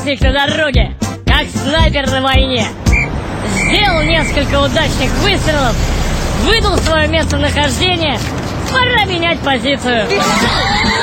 график на дороге, как снайпер на войне. Сделал несколько удачных выстрелов, выдал свое местонахождение. Пора менять позицию.